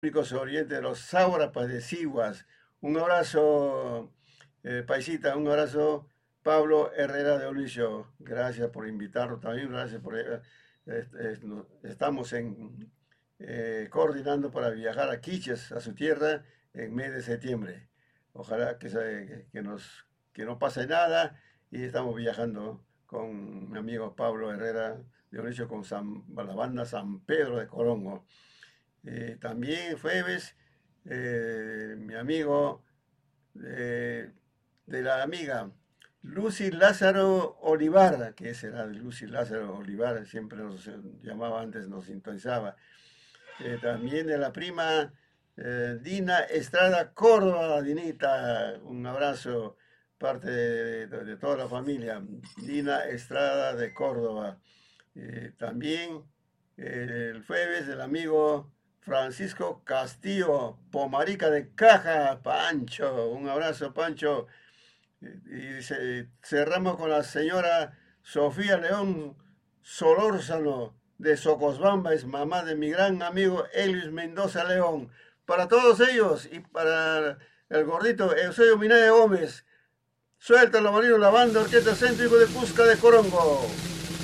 Públicos Oriente de los Sauras de Siguas. Un abrazo, Paisita, un abrazo, Pablo Herrera de Olillo. Gracias por invitarnos también, gracias por... estamos coordinando para viajar a Quiches, a su tierra, en mes de septiembre. Ojalá que no pase nada y estamos viajando con mi amigo Pablo Herrera de Olillo con la banda San Pedro de Corongo. También jueves, mi amigo de la amiga Lucy Lázaro Olivar, que será de Lucy Lázaro Olivar, siempre nos llamaba antes, nos sintonizaba. También de la prima Dina Estrada Córdoba, Dinita, un abrazo, parte de toda la familia. Dina Estrada de Córdoba. También el jueves del amigo Francisco Castillo, Pomarica de Caja, Pancho, un abrazo Pancho. Cerramos con la señora Sofía León Solórzano de Socosbamba, es mamá de mi gran amigo Elius Mendoza León. Para todos ellos y para el gordito Eusebio Minaya Gómez, suelta la marino la banda Orquesta Céntrico de Cusca de Corongo.